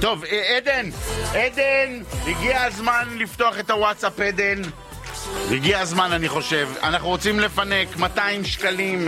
טוב, עדן, הגיע הזמן לפתוח את הוואטסאפ, עדן. הגיע הזמן, אני חושב. אנחנו רוצים לפנק 200 שקלים.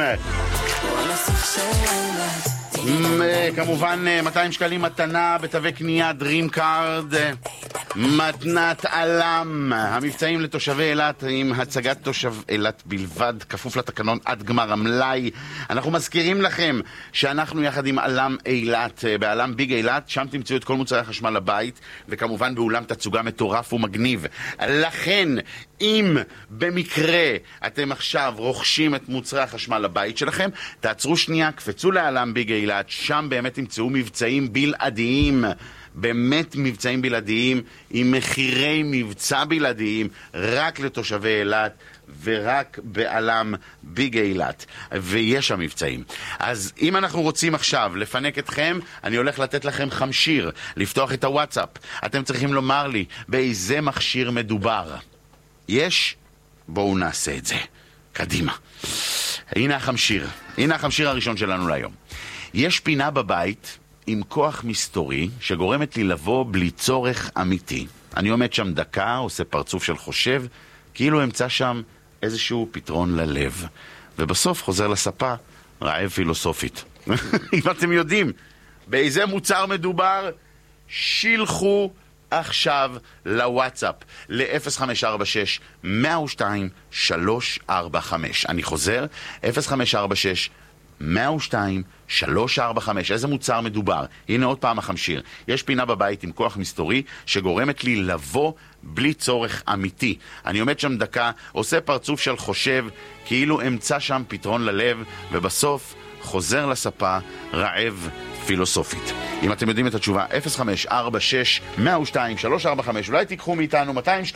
כמובן 200 שקלים מתנה בתווי קנייה דרים קארד, מתנת אלם. המבצעים לתושבי אילת עם הצגת תושב אילת בלבד, כפוף לתקנון עד גמר המלאי. אנחנו מזכירים לכם שאנחנו יחד עם אלם אילת, באלם ביג אילת, שם תמצאו את כל מוצרי החשמל לבית, וכמובן באולם תצוגה מטורף ומגניב. לכן, אם במקרה אתם עכשיו רוכשים את מוצרי החשמל לבית שלכם, תעצרו שנייה, קפצו לאלם ביג אילת, שם באמת תמצאו מבצעים בלעדיים, באמת מבצעים בלעדיים, עם מחירי מבצע בלעדיים, רק לתושבי אילת ורק באלם ביג אילת, ויש שם מבצעים. אז אם אנחנו רוצים עכשיו לפנק אתכם, אני הולך לתת לכם חמשיר, לפתוח את הוואטסאפ. אתם צריכים לומר לי באיזה מכשיר מדובר. יש? בואו נעשה את זה. קדימה. הנה החמשיר הראשון שלנו להיום. יש פינה בבית עם כוח מסתורי שגורמת לי לבוא בלי צורך אמיתי. אני עומד שם דקה, עושה פרצוף של חושב, כאילו אמצא שם איזשהו פתרון ללב. ובסוף חוזר לספה, רעב פילוסופית. אם אתם יודעים באיזה מוצר מדובר, שילחו עכשיו לוואטסאפ ל-0546-102-345. אני חוזר, 0546-102-345. איזה מוצר מדובר? הנה עוד פעם החמשיר. יש פינה בבית עם כוח מסתורי שגורמת לי לבוא בלי צורך אמיתי. אני עומד שם דקה, עושה פרצוף של חושב, כאילו אמצא שם פתרון ללב, ובסוף חוזר לספה רעב פילוסופית. אם אתם יודעים את התשובה, 0546-102-345, אולי תיקחו מאיתנו 200